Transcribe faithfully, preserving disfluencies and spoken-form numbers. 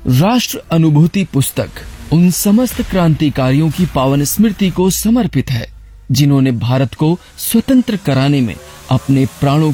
राष्ट्र अनुभूति पुस्तक उन समस्त क्रांतिकारियों की पावन स्मृति को समर्पित है जिन्होंने भारत को स्वतंत्र कराने में अपने प्राणों